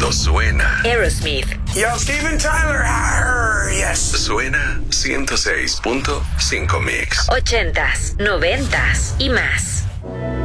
cuando suena. Aerosmith. Yo, Steven Tyler. Yes. Suena 106.5 Mix. 80s, 90s y más.